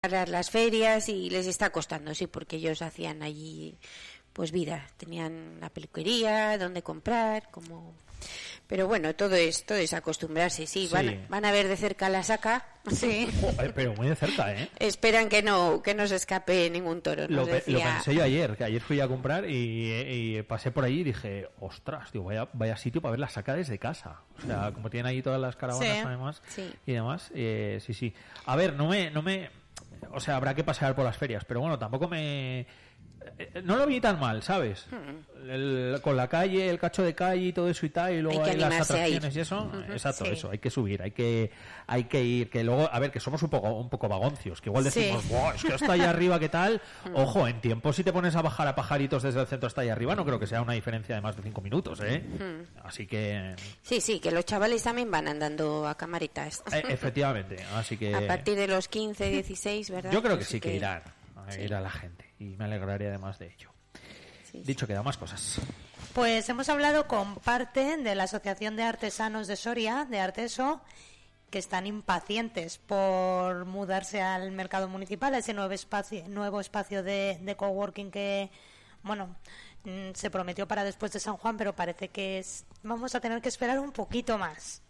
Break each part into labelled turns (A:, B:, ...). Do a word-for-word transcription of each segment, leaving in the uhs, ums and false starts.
A: las ferias y les está costando, sí, porque ellos hacían allí pues vida, tenían la peluquería, donde comprar, como... Pero bueno, todo es todo es acostumbrarse, sí,
B: Sí.
A: Van, van a ver de cerca la saca, sí.
B: Joder, pero muy de cerca, ¿eh?
A: Esperan que no que no se escape ningún toro.
B: Lo,
A: Nos
B: pe-
A: decía...
B: lo pensé yo ayer, que ayer fui a comprar y, y pasé por allí y dije, ostras, digo, vaya, vaya sitio para ver la saca desde casa. O sea, como tienen ahí todas las caravanas
A: Sí,
B: además
A: sí.
B: y demás, eh, sí, sí. A ver, no me, no me, o sea, habrá que pasear por las ferias, pero bueno, tampoco me... No lo vi tan mal, ¿sabes?
A: Hmm.
B: El- con la calle, el cacho de calle y todo eso y tal, y luego
A: Hay que
B: hay las
A: animarse a ir.
B: atracciones y eso.
A: Ujú,
B: Exacto,
A: sí.
B: eso, hay que subir, hay que hay que ir, que luego, a ver, que somos un poco un poco vagoncios, que igual decimos,
A: Sí.
B: "Buah, es que hasta allá arriba, ¿qué tal?". Ojo, en tiempo si te pones a bajar a pajaritos desde el centro hasta allá arriba, no creo que sea una diferencia de más de cinco minutos, ¿eh? Así que...
A: Sí, sí, que los chavales también van andando a camaritas.
B: eh, efectivamente, así que...
A: A partir de los quince, dieciséis, ¿verdad?
B: Yo creo que
A: Pues
B: sí que irán a
A: sí.
B: ir a la gente, y me alegraré además de ello.
A: Sí, sí.
B: Dicho queda, más cosas.
C: Pues hemos hablado con parte de la Asociación de Artesanos de Soria, de Arteso, que están impacientes por mudarse al mercado municipal, a ese nuevo espacio, nuevo espacio de, de coworking que, bueno, mm, se prometió para después de San Juan, pero parece que es, vamos a tener que esperar un poquito más.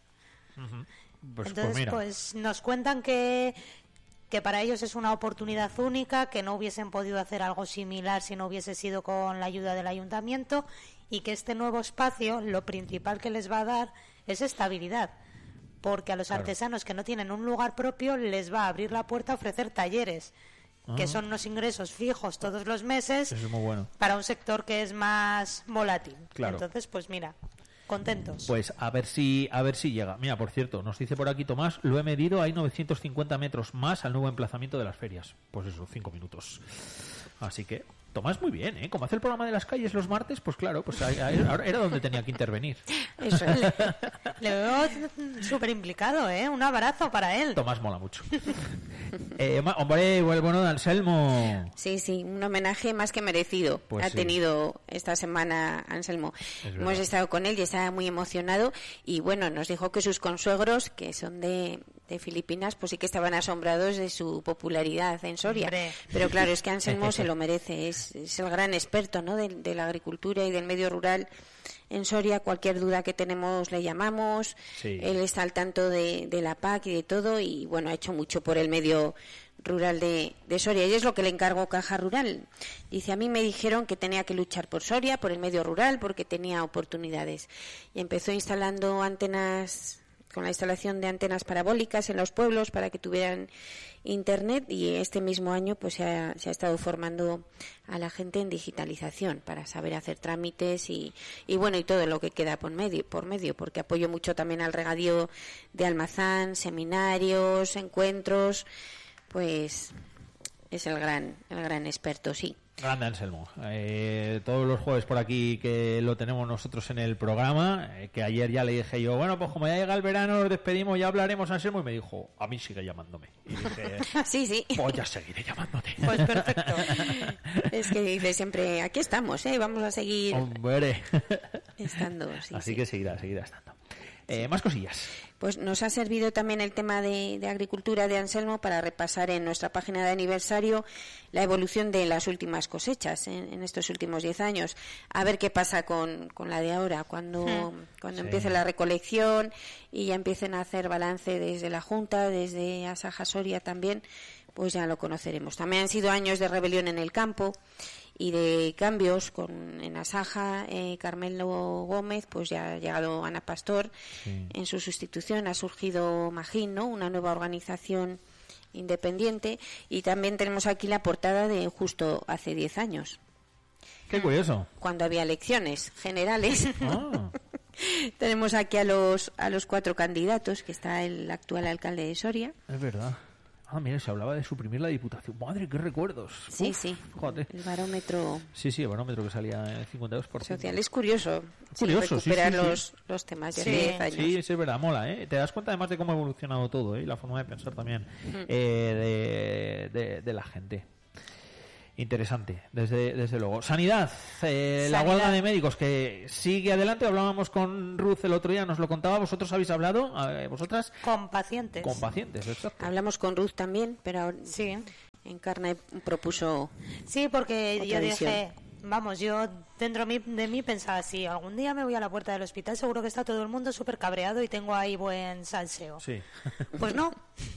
B: Pues,
C: Entonces,
B: pues mira.
C: pues nos cuentan que que para ellos es una oportunidad única, que no hubiesen podido hacer algo similar si no hubiese sido con la ayuda del ayuntamiento, y que este nuevo espacio lo principal que les va a dar es estabilidad, porque a los
B: Claro.
C: artesanos que no tienen un lugar propio les va a abrir la puerta a ofrecer talleres, que
B: Ah.
C: son unos ingresos fijos todos los meses
B: Eso es muy bueno.
C: para un sector que es más volátil.
B: Claro.
C: Entonces, pues mira, contentos.
B: Pues a ver si a ver si llega. Mira, por cierto, nos dice por aquí Tomás, lo he medido, hay novecientos cincuenta metros más al nuevo emplazamiento de las ferias. Pues eso, cinco minutos. Así que, Tomás, muy bien, ¿eh? Como hace el programa de las calles los martes, pues claro, pues ahí- ahí- ahora era donde tenía que intervenir.
A: Eso,
C: Le, le veo súper implicado, ¿eh? Un abrazo para él.
B: Tomás mola mucho. eh, ma- hombre, el bueno de Anselmo.
A: sí, sí, un homenaje más que merecido
B: Pues
A: ha
B: sí.
A: tenido esta semana Anselmo.
B: Es
A: Hemos
B: verdad.
A: estado con él y estaba muy emocionado y bueno, nos dijo que sus consuegros, que son de, de Filipinas, pues sí que estaban asombrados de su popularidad en Soria.
C: Hombre.
A: Pero claro, es que Anselmo se lo merece, es, es el gran experto, ¿no?, de, de la agricultura y del medio rural en Soria. Cualquier duda que tenemos le llamamos,
B: Sí.
A: él está al tanto de, de la P A C y de todo y bueno, ha hecho mucho por el medio rural de, de Soria y es lo que le encargó Caja Rural. Dice, a mí me dijeron que tenía que luchar por Soria, por el medio rural, porque tenía oportunidades y empezó instalando antenas, con la instalación de antenas parabólicas en los pueblos para que tuvieran internet y este mismo año pues se ha, se ha estado formando a la gente en digitalización para saber hacer trámites y, y bueno y todo lo que queda por medio, por medio porque apoyo mucho también al regadío de Almazán, seminarios, encuentros, pues es el gran el gran experto, sí.
B: Grande Anselmo. Eh, todos los jueves por aquí que lo tenemos nosotros en el programa, eh, que ayer ya le dije yo, bueno, pues como ya llega el verano, nos despedimos, ya hablaremos, Anselmo, y me dijo, a mí sigue llamándome. Y dije,
A: Sí, sí.
B: pues ya seguiré llamándote.
C: Pues perfecto.
A: Es que dice siempre, aquí estamos, ¿eh? Vamos a seguir
B: Hombre.
A: estando. Sí,
B: Así
A: sí.
B: que seguirá, seguirá estando. Eh, más cosillas.
A: Pues nos ha servido también el tema de, de agricultura de Anselmo para repasar en nuestra página de aniversario la evolución de las últimas cosechas en, en estos últimos diez años. A ver qué pasa con, con la de ahora, cuando,
C: Hmm.
A: cuando
B: Sí.
A: empiece la recolección y ya empiecen a hacer balance desde la Junta, desde Asaja Soria también, pues ya lo conoceremos. También han sido años de rebelión en el campo y de cambios con en Asaja, eh, Carmelo Gómez, pues ya ha llegado Ana Pastor
B: Sí.
A: en su sustitución, ha surgido Magín, ¿no?, una nueva organización independiente y también tenemos aquí la portada de justo hace diez años,
B: Qué curioso.
A: cuando había elecciones generales.
B: Ah,
A: Tenemos aquí a los a los cuatro candidatos, que está el actual alcalde de Soria.
B: es verdad. Ah, mira, se hablaba de suprimir la diputación. Madre, qué recuerdos.
A: Sí,
B: Uf,
A: sí,
B: fíjate.
A: el barómetro
B: Sí, sí, el barómetro que salía en el cincuenta y dos por ciento.
A: social. Es curioso, sí,
B: Curioso, sí,
A: recuperar
B: sí, sí.
A: Los, los temas de
C: Sí,
A: diez años.
B: Sí, sí, es verdad, mola, ¿eh? Te das cuenta además de cómo ha evolucionado todo, ¿eh? Y la forma de pensar también eh, de, de, de la gente. Interesante, desde, desde luego. Sanidad, eh,
C: Sanidad.
B: la huelga de médicos que sigue adelante. Hablábamos con Ruth el otro día, nos lo contaba. ¿Vosotros habéis hablado? Eh, ¿Vosotras?
C: Con pacientes.
B: Con pacientes, exacto.
A: Hablamos con Ruth también, pero ahora
C: Sí.
A: Encarna propuso...
C: Sí, porque
A: Otra
C: yo
A: visión.
C: dije, vamos, yo dentro de mí, de mí pensaba, si algún día me voy a la puerta del hospital, seguro que está todo el mundo súper cabreado y tengo ahí buen salseo.
B: Sí.
C: Pues no,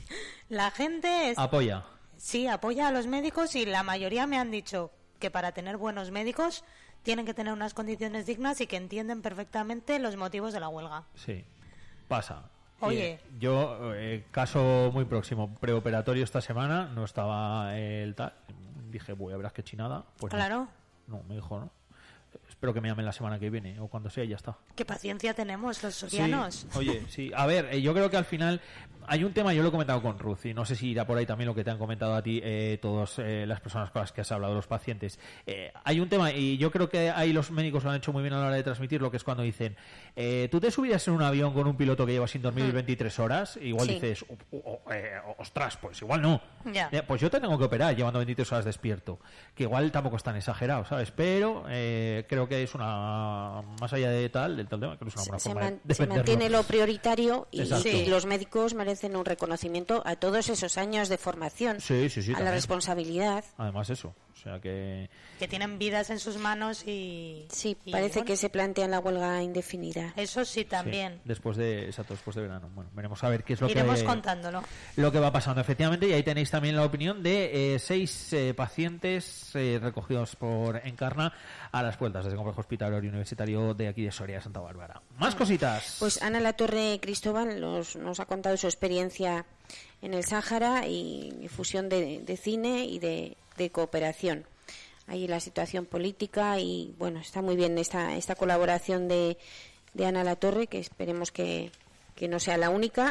C: la gente es,
B: Apoya.
C: sí apoya a los médicos y la mayoría me han dicho que para tener buenos médicos tienen que tener unas condiciones dignas y que entienden perfectamente los motivos de la huelga.
B: Sí. Pasa.
C: Oye.
B: Eh, yo, eh, caso muy próximo, preoperatorio esta semana, no estaba el tal. Dije, voy a verás qué chinada. Pues no.
C: Claro.
B: No, me dijo, no. Espero que me llamen la semana que viene o cuando sea y ya está.
C: Qué paciencia tenemos los sorianos.
B: Sí, oye, sí. A ver, eh, yo creo que al final hay un tema, yo lo he comentado con Ruth, y no sé si irá por ahí también lo que te han comentado a ti eh, todas eh, las personas con las que has hablado, los pacientes. Eh, hay un tema, y yo creo que ahí los médicos lo han hecho muy bien a la hora de transmitir, lo que es cuando dicen, eh, tú te subirías en un avión con un piloto que lleva sin dormir veintitrés horas, igual
A: Sí.
B: dices, "Oh, oh, oh, eh, ostras, pues igual no.
C: Ya.
B: Eh, pues yo te tengo que operar llevando veintitrés horas despierto, que igual tampoco es tan exagerado, ¿sabes? Pero eh, creo que es una, más allá de tal, del tal tema, creo que es una buena
A: Se,
B: forma
A: man-
B: de
A: se
B: venderlo.
A: mantiene lo prioritario y,
B: Exacto.
A: y los médicos merecen un reconocimiento a todos esos años de formación,
B: Sí, sí, sí,
A: a la
B: también.
A: responsabilidad.
B: Además eso, o sea que...
C: Que tienen vidas en sus manos y...
A: Sí,
C: y,
A: parece
C: bueno,
A: que se plantea la huelga indefinida.
C: Eso sí también.
B: Sí, después de exacto, después de verano. Bueno, veremos a ver qué es lo
C: Iremos
B: que
C: contándolo.
B: lo que va pasando efectivamente, y ahí tenéis también la opinión de eh, seis eh, pacientes eh, recogidos por Encarna a las puertas del complejo hospitalario universitario de aquí de Soria, Santa Bárbara. Más cositas.
A: Pues Ana Latorre Cristóbal nos, nos ha contado su experiencia en el Sáhara y difusión de, de cine y de, de cooperación. Ahí la situación política y bueno, está muy bien esta, esta colaboración de, de Ana Latorre, que esperemos que, que no sea la única,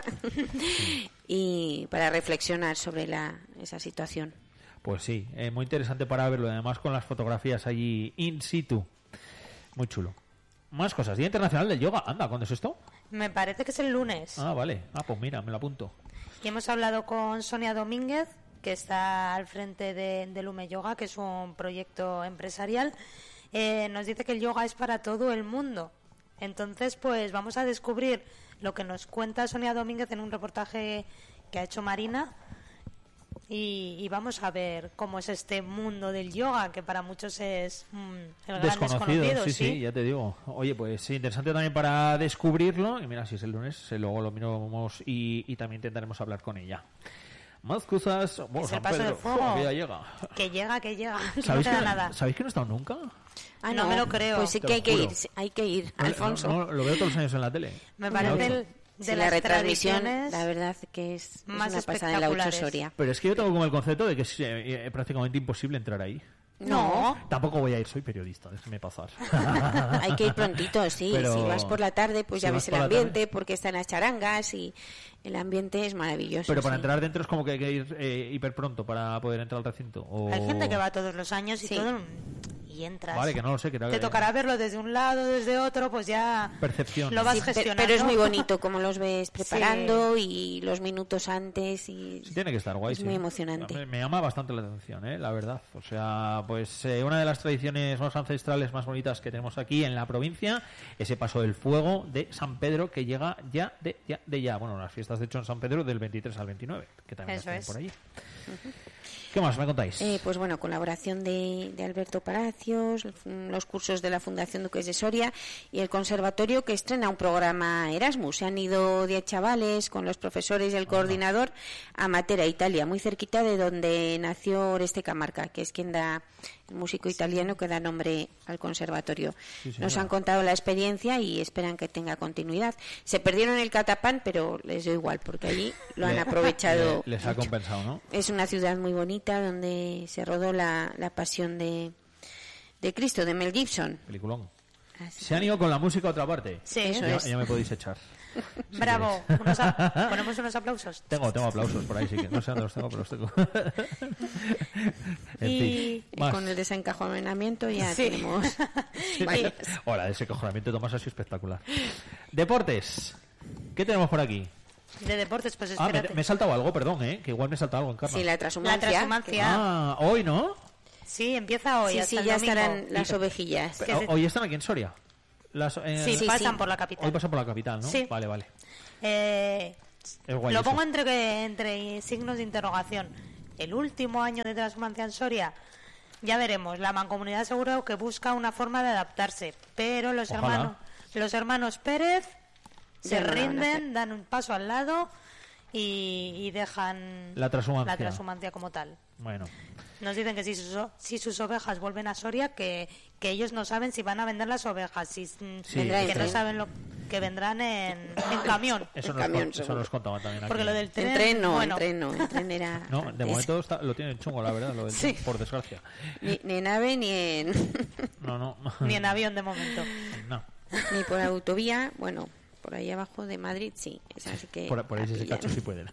A: y para reflexionar sobre la, esa situación.
B: Pues sí, eh, muy interesante para verlo, además con las fotografías allí in situ. Muy chulo. Más cosas. Día Internacional del Yoga. Anda, ¿cuándo es esto?
C: Me parece que es el lunes.
B: Ah, vale. Ah, pues mira, me lo apunto.
C: Y hemos hablado con Sonia Domínguez, que está al frente de, de Lume Yoga, que es un proyecto empresarial. Eh, nos dice que el yoga es para todo el mundo. Entonces, pues vamos a descubrir lo que nos cuenta Sonia Domínguez en un reportaje que ha hecho Marina. Y, y vamos a ver cómo es este mundo del yoga, que para muchos es mm, el gran
B: Desconocido,
C: desconocido.
B: sí, sí, ya te digo. Oye, pues sí, interesante también para descubrirlo. Y mira, si es el lunes, eh, luego lo miramos y, y también intentaremos hablar con ella. Más cosas. Bueno,
C: Es el
B: San
C: paso
B: Pedro,
C: del fuego.
B: ¡jo, que ya llega!
C: Que llega, que llega, que no
B: ¿Sabéis
C: queda
B: que,
C: nada.
B: ¿Sabéis que no he estado nunca?
A: Ah,
C: No me lo creo.
A: Pues sí
B: Te
A: que
B: lo
A: hay que
B: juro.
A: ir, hay que ir,
B: No,
A: Alfonso.
B: no, no, lo veo todos los años en la tele.
C: Me
B: No.
C: parece el, de
A: Sí,
C: las
A: la retransmisión,
C: tradiciones
A: la verdad que es, es
C: más
A: una pasada en la ocho
C: espectaculares.
A: Soria.
B: Pero es que yo tengo como el concepto de que es eh, eh, prácticamente imposible entrar ahí.
C: No.
B: Tampoco voy a ir, soy periodista, déjeme pasar.
A: Hay que ir prontito, sí.
B: Pero
A: si vas por la tarde, pues
B: si
A: ya
B: vas
A: ves el
B: por la
A: ambiente,
B: tarde-
A: porque están las charangas y el ambiente es maravilloso.
B: Pero para
A: sí.
B: entrar dentro es como que hay que ir eh, hiper pronto para poder entrar al recinto. O...
C: Hay gente que va todos los años y
A: Sí.
C: todo y entras.
B: Vale, que no lo sé. Que
C: Te tocará verlo desde un lado, desde otro, pues ya
B: Percepción.
C: lo vas
A: Sí, pe-
C: gestionando.
A: pero es muy bonito como los ves preparando y los minutos antes y
B: Sí, tiene que estar guay.
A: es
B: sí.
A: muy emocionante.
B: Me, me llama bastante la atención, ¿eh? La verdad. O sea, pues eh, una de las tradiciones más ancestrales, más bonitas que tenemos aquí en la provincia, ese paso del fuego de San Pedro que llega ya de ya. De ya. Bueno, las fiestas de hecho en San Pedro del veintitrés al veintinueve, que también
C: Eso
B: están
C: es.
B: por allí. ¿Qué más me contáis?
A: Eh, pues bueno, colaboración de, de Alberto Palacios, los cursos de la Fundación Duques de Soria y el conservatorio que estrena un programa Erasmus. Se han ido diez chavales con los profesores y el coordinador a Matera, Italia, muy cerquita de donde nació Oreste Camarca, que es quien da, el músico italiano que da nombre al conservatorio.
B: Sí, señora.
A: Nos han contado la experiencia y esperan que tenga continuidad. Se perdieron el catapán, pero les dio igual, porque allí lo han
B: Le-
A: aprovechado.
B: le- les ha
A: mucho.
B: compensado, ¿no?
A: Es una ciudad muy bonita donde se rodó la, la pasión de, de Cristo, de Mel Gibson.
B: Peliculón.
A: Así
B: Se han ido con la música a otra parte.
C: Sí,
A: Eso
B: Ya,
A: es.
B: ya me podéis echar. si
C: Bravo.
B: queréis.
C: Unos a- ponemos unos aplausos.
B: Tengo, tengo aplausos por ahí, sí que no sé dónde los tengo, pero los tengo. En
C: Y-
B: fin,
A: Y
B: más.
A: con el desencajonamiento ya
C: Sí.
A: tenemos
B: Sí,
A: varias.
B: sí. Hola, ese cojonamiento de Tomás ha sido espectacular. Deportes. ¿Qué tenemos por aquí?
C: De deportes, pues
B: Ah, me,
C: espérate.
B: me he saltado algo, perdón, ¿eh? Que igual me he saltado algo en Carna.
A: Sí, la transhumancia.
C: La transhumancia.
B: Ah, hoy, ¿no?
C: Sí, empieza hoy.
A: Sí,
C: hasta
A: sí,
C: el
A: ya
C: domingo.
A: estarán las ovejillas.
B: Pero, ¿hoy están aquí en Soria? Las, eh,
C: Sí,
A: Sí,
C: pasan
A: sí.
C: por la capital.
B: Hoy pasan por la capital, ¿no?
C: Sí.
B: Vale, vale.
C: Eh,
B: Es guay
C: lo
B: eso.
C: pongo entre, entre signos de interrogación. El último año de transhumancia en Soria, ya veremos. La mancomunidad seguro que busca una forma de adaptarse, pero los
B: Ojalá.
C: hermanos los hermanos Pérez se
A: Ya no la van a
C: rinden,
A: hacer.
C: dan un paso al lado y, y dejan
B: La transhumancia.
C: la transhumancia como tal.
B: Bueno,
C: Nos dicen que si sus, o- si sus ovejas vuelven a Soria, que, que ellos no saben si van a vender las ovejas, si, mm,
B: Sí,
C: que
B: eso
C: no
B: es.
C: saben lo que vendrán en, en camión.
B: eso,
A: El
B: nos,
A: camión,
B: con- eso
A: seguro.
B: nos contaba también aquí.
C: Porque lo del tren,
A: En tren no,
C: bueno,
A: en tren no, en tren era...
B: No, de
A: es-
B: momento está- lo tienen chungo, la verdad, lo del
C: Sí.
B: por desgracia.
A: Ni, ni en ave ni en...
B: No, no.
C: ni en avión de momento.
B: No.
A: ni por autovía, bueno, por ahí abajo de Madrid sí, es así que...
B: Por, por ahí
A: la
B: ese
A: pillan.
B: cacho sí pueden.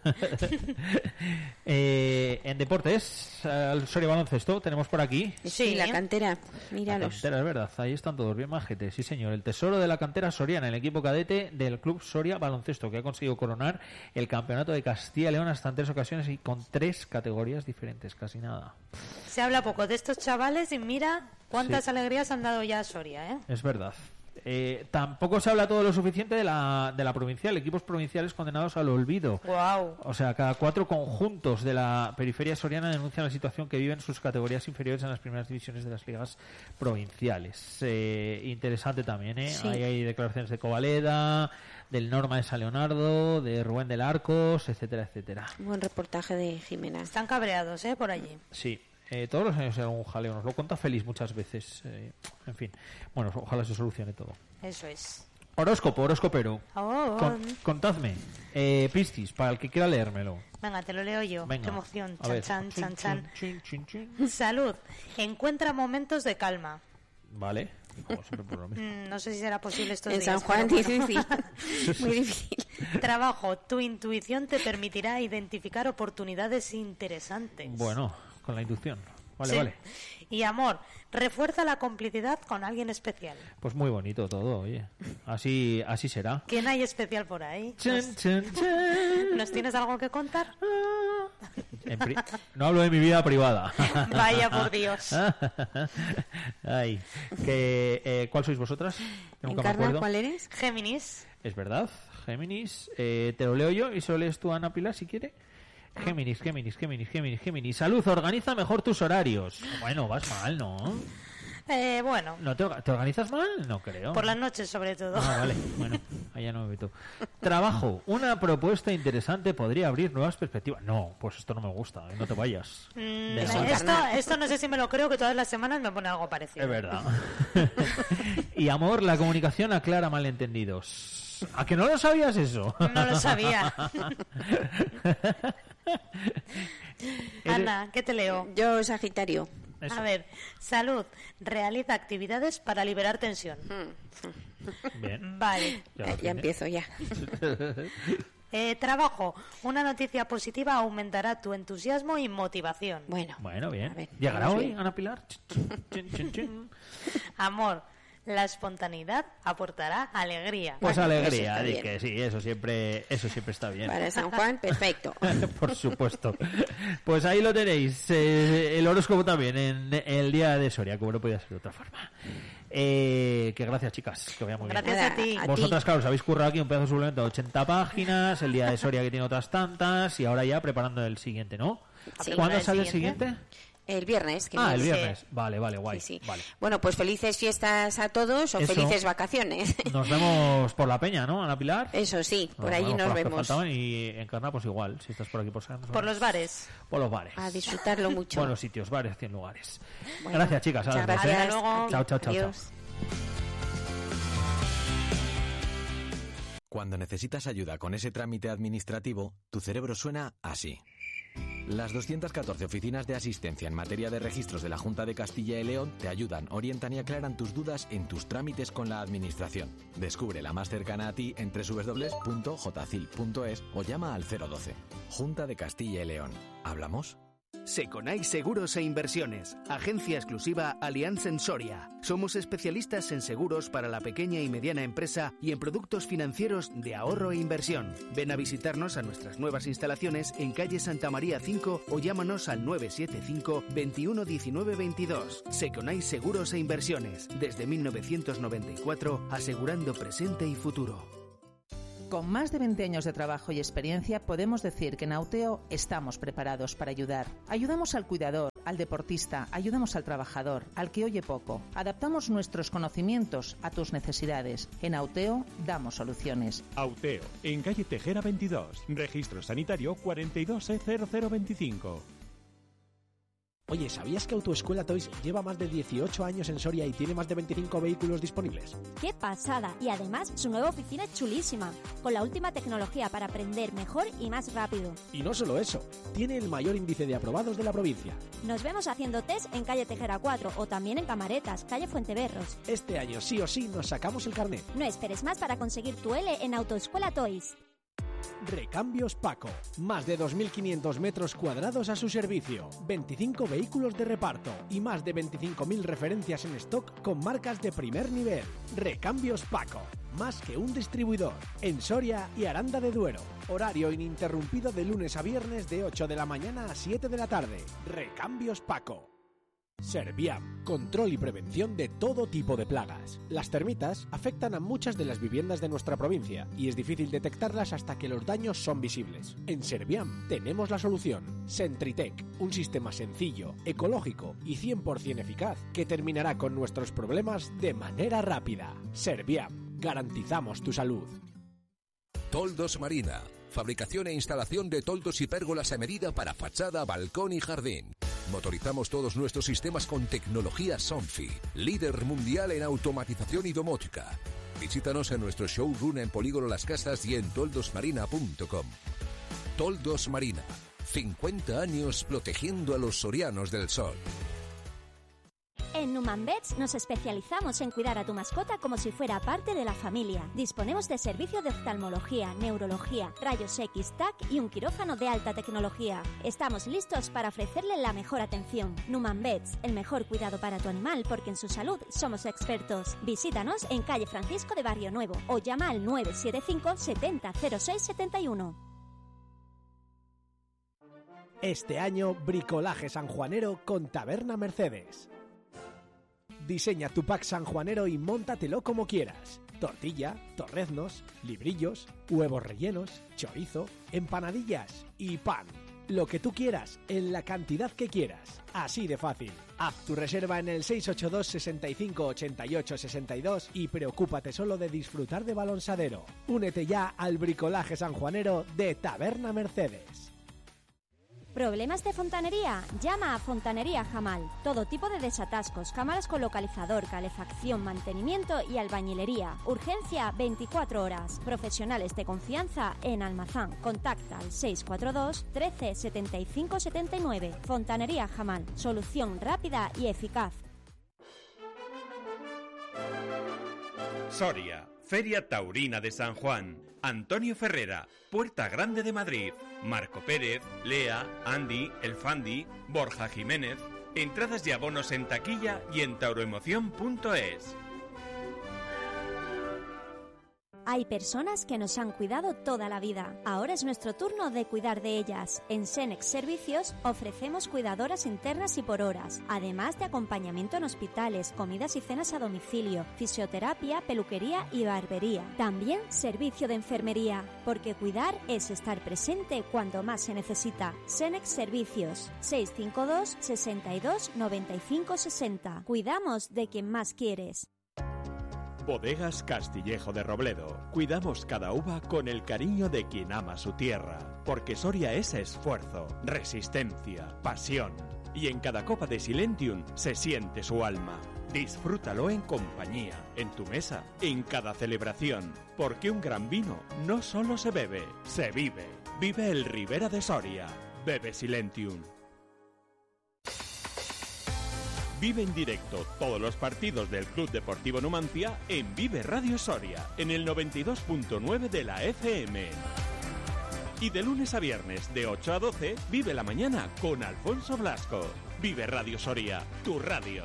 B: eh, en deportes, al Soria Baloncesto, tenemos por aquí...
A: Sí,
C: Sí,
A: la
C: ¿eh?
A: cantera,
B: La
A: míralos.
B: cantera, es verdad, ahí están todos bien majetes, sí señor. El tesoro de la cantera soriana, el equipo cadete del Club Soria Baloncesto, que ha conseguido coronar el campeonato de Castilla y León hasta en tres ocasiones y con tres categorías diferentes, casi nada.
C: Se habla poco de estos chavales y mira cuántas
B: Sí.
C: alegrías han dado ya a Soria, ¿eh?
B: Es verdad. Eh, tampoco se habla todo lo suficiente de la, de la provincial, equipos provinciales condenados al olvido.
C: Wow.
B: O sea, cada cuatro conjuntos de la periferia soriana denuncian la situación que viven sus categorías inferiores en las primeras divisiones de las ligas provinciales. Eh, interesante también, ¿eh?
A: Sí.
B: Ahí hay declaraciones de Covaleda, del Norma de San Leonardo, de Rubén del Arcos, etcétera, etcétera.
A: Un buen reportaje de Jimena.
C: Están cabreados, ¿eh? Por allí.
B: Sí. Eh, todos los años hay algún jaleo, nos lo cuenta Félix muchas veces. Eh, en fin, bueno, ojalá se solucione todo.
C: Eso es.
B: Horóscopo, horóscopero.
C: Oh,
B: Con- contadme, eh, Piscis, para el que quiera leérmelo.
C: venga, te lo leo yo.
B: Venga,
C: Qué emoción.
B: a ver.
C: Chan, chan, chan,
B: Chin, chin, chin, chin.
C: Salud. Encuentra momentos de calma.
B: Vale, como siempre por lo mismo.
C: Mm, no sé si será posible estos
A: En
C: días.
A: San Juan
C: pero bueno.
A: difícil, muy difícil.
C: Trabajo. Tu intuición te permitirá identificar oportunidades interesantes.
B: Bueno, con la inducción. Vale,
C: Sí.
B: vale.
C: Y amor. Refuerza la complicidad con alguien especial.
B: Pues muy bonito todo, oye. Así, así será.
C: ¿Quién hay especial por ahí?
B: Chan,
C: ¿Nos,
B: chan, chan.
C: nos tienes algo que contar?
B: En pri- No hablo de mi vida privada.
C: Vaya por Dios.
B: Ay, que, eh, ¿cuál sois vosotras? Que nunca me
A: Encarna,
B: acuerdo.
A: ¿cuál eres?
C: Géminis.
B: Es verdad, Géminis. Eh, te lo leo yo y se lo lees tú a Ana Pilar si quiere. Géminis, Géminis, Géminis, Géminis, Géminis. Salud, organiza mejor tus horarios. Bueno, vas mal, ¿no?
C: Eh, bueno,
B: ¿No te, orga- te organizas mal? No creo.
C: por las noches sobre todo.
B: Ah, vale. Bueno, allá no me meto. Trabajo. Una propuesta interesante podría abrir nuevas perspectivas. No, pues esto no me gusta. No te vayas.
C: Mm,
B: De
C: esto,
B: nada.
C: esto no sé si me lo creo, que todas las semanas me pone algo parecido.
B: Es verdad. Y amor, la comunicación aclara malentendidos. ¿A que no lo sabías eso?
C: No lo sabía.
B: Eres-
C: Ana, ¿qué te leo?
A: Yo, Sagitario.
B: Eso.
C: A ver, salud. Realiza actividades para liberar tensión.
B: Bien.
C: Vale.
B: Ya
A: Ya,
B: lo
A: ya
B: tienes.
A: empiezo, ya.
C: Eh, trabajo. Una noticia positiva aumentará tu entusiasmo y motivación.
A: Bueno,
B: Bueno,
A: A
B: bien.
A: ver,
B: ¿Llegará
A: vamos
B: hoy,
A: bien.
B: Ana Pilar? Chin, chin, chin, chin.
C: Amor. La espontaneidad aportará alegría.
B: Pues
A: Bueno, eso
B: alegría,
A: está
B: di
A: bien.
B: que sí, eso siempre, eso siempre está bien.
A: para San Juan, perfecto.
B: Por supuesto. Pues ahí lo tenéis. eh, el horóscopo también en el día de Soria, como no podía ser de otra forma. Eh, que gracias, chicas. Que vaya muy
C: Gracias
B: bien.
C: a ti.
A: a
B: Vosotras,
A: ti.
B: claro, os habéis currado aquí un pedazo de suplemento de ochenta páginas, el día de Soria que tiene otras tantas, y ahora ya preparando el siguiente, ¿no?
C: Sí.
B: ¿Cuándo
C: ¿El
B: sale el
C: siguiente?
B: siguiente?
A: El viernes. Que
B: Ah, el
A: viene.
B: viernes. Vale, vale, guay.
A: Sí, sí.
B: Vale.
A: Bueno, pues felices fiestas a todos o
B: Eso.
A: felices vacaciones.
B: Nos vemos por la peña, ¿no, Ana Pilar?
A: Eso sí, por
B: Nos
A: allí
B: vemos
A: nos
B: por las que
A: vemos.
B: faltaban y en Carna, pues igual, si estás por aquí por San
C: Por los bares.
B: Por los bares.
A: A disfrutarlo mucho.
B: Buenos sitios, bares, cien lugares.
A: Bueno,
B: Gracias, chicas.
A: muchas
B: a las dos,
A: gracias.
B: ¿eh?
C: Hasta luego.
A: A ti.
B: Chao, chao, chao, chao.
A: Adiós.
D: Cuando necesitas ayuda con ese trámite administrativo, tu cerebro suena así. Las doscientas catorce oficinas de asistencia en materia de registros de la Junta de Castilla y León te ayudan, orientan y aclaran tus dudas en tus trámites con la administración. Descubre la más cercana a ti en doble u doble u doble u punto j c i l punto es o llama al cero doce. Junta de Castilla y León. ¿Hablamos?
E: Seconai Seguros e Inversiones, agencia exclusiva Allianz en Soria. Somos especialistas en seguros para la pequeña y mediana empresa y en productos financieros de ahorro e inversión. Ven a visitarnos a nuestras nuevas instalaciones en calle Santa María cinco o llámanos al nueve siete cinco, veintiuno diecinueve veintidós. Seconai Seguros e Inversiones, desde mil novecientos noventa y cuatro, asegurando presente y futuro.
F: Con más de veinte años de trabajo y experiencia, podemos decir que en Auteo estamos preparados para ayudar. Ayudamos al cuidador, al deportista, ayudamos al trabajador, al que oye poco. Adaptamos nuestros conocimientos a tus necesidades. En Auteo damos soluciones.
G: Auteo, en calle Tejera veintidós, registro sanitario cuarenta y dos E cero cero veinticinco.
H: Oye, ¿sabías que Autoescuela Toys lleva más de dieciocho años en Soria y tiene más de veinticinco vehículos disponibles?
I: ¡Qué pasada! Y además su nueva oficina es chulísima, con la última tecnología para aprender mejor y más rápido.
H: Y no solo eso, tiene el mayor índice de aprobados de la provincia.
I: Nos vemos haciendo test en calle Tejera cuatro o también en Camaretas, calle Fuenteberros.
H: Este año sí o sí nos sacamos el carnet.
I: No esperes más para conseguir tu L en Autoescuela Toys.
H: Recambios Paco, más de dos mil quinientos metros cuadrados a su servicio, veinticinco vehículos de reparto y más de veinticinco mil referencias en stock con marcas de primer nivel. Recambios Paco, más que un distribuidor, en Soria y Aranda de Duero. Horario ininterrumpido de lunes a viernes de ocho de la mañana a siete de la tarde. Recambios Paco. Serviam, control y prevención de todo tipo de plagas. Las termitas afectan a muchas de las viviendas de nuestra provincia y es difícil detectarlas hasta que los daños son visibles. En Serviam tenemos la solución. Sentritec, un sistema sencillo, ecológico y cien por ciento eficaz que terminará con nuestros problemas de manera rápida. Serviam, garantizamos tu salud.
J: Toldos Marina, fabricación e instalación de toldos y pérgolas a medida para fachada, balcón y jardín. Motorizamos todos nuestros sistemas con tecnología Somfy, líder mundial en automatización y domótica. Visítanos en nuestro showroom en Polígono Las Casas y en toldos marina punto com. Toldos Marina, cincuenta años protegiendo a los sorianos del sol.
I: En Numan Vets nos especializamos en cuidar a tu mascota como si fuera parte de la familia. Disponemos de servicio de oftalmología, neurología, rayos X, T A C y un quirófano de alta tecnología. Estamos listos para ofrecerle la mejor atención. Numan Vets, el mejor cuidado para tu animal porque en su salud somos expertos. Visítanos en calle Francisco de Barrio Nuevo o llama al nueve siete cinco, setenta, cero seis setenta y uno.
H: Este año, bricolaje sanjuanero con Taberna Mercedes. Diseña tu pack sanjuanero y móntatelo como quieras. Tortilla, torreznos, librillos, huevos rellenos, chorizo, empanadillas y pan. Lo que tú quieras, en la cantidad que quieras. Así de fácil. Haz tu reserva en el seis ocho dos, sesenta y cinco, ochenta y ocho, sesenta y dos y preocúpate solo de disfrutar de balonsadero. Únete ya al bricolaje sanjuanero de Taberna Mercedes.
I: ¿Problemas de fontanería? Llama a Fontanería Jamal. Todo tipo de desatascos, cámaras con localizador, calefacción, mantenimiento y albañilería. Urgencia veinticuatro horas. Profesionales de confianza en Almazán. Contacta al seis cuatro dos, trece, setenta y cinco, setenta y nueve. Fontanería Jamal. Solución rápida y eficaz.
K: Soria, Feria Taurina de San Juan. Antonio Ferrera, Puerta Grande de Madrid. Marco Pérez, Lea, Andy, El Fandi, Borja Jiménez. Entradas y abonos en taquilla y en tauroemoción punto es.
I: Hay personas que nos han cuidado toda la vida. Ahora es nuestro turno de cuidar de ellas. En Senex Servicios ofrecemos cuidadoras internas y por horas, además de acompañamiento en hospitales, comidas y cenas a domicilio, fisioterapia, peluquería y barbería. También servicio de enfermería, porque cuidar es estar presente cuando más se necesita. Senex Servicios, seis cinco dos, sesenta y dos, noventa y cinco, sesenta. Cuidamos de quien más quieres.
G: Bodegas Castillejo de Robledo. Cuidamos cada uva con el cariño de quien ama su tierra, porque Soria es esfuerzo, resistencia, pasión. Y en cada copa de Silentium se siente su alma. Disfrútalo en compañía, en tu mesa, en cada celebración, porque un gran vino no solo se bebe, se vive. Vive el Ribera de Soria. Bebe Silentium. Vive en directo todos los partidos del Club Deportivo Numancia en Vive Radio Soria, en el noventa y dos punto nueve de la F M. Y de lunes a viernes, de ocho a doce, vive la mañana con Alfonso Blasco. Vive Radio Soria, tu radio.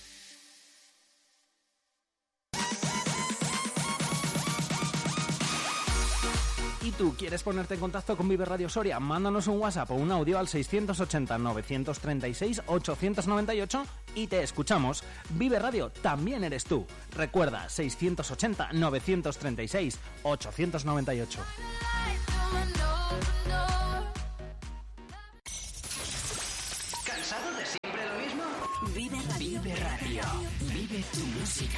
L: ¿Y tú quieres ponerte en contacto con Vive Radio Soria? Mándanos un WhatsApp o un audio al seiscientos ochenta, novecientos treinta y seis, ochocientos noventa y ocho y te escuchamos. Vive Radio también eres tú. Recuerda, seiscientos ochenta, novecientos treinta y seis, ochocientos noventa y ocho.
M: ¿Cansado de siempre lo mismo? Vive Radio. Vive Radio. Vive tu música.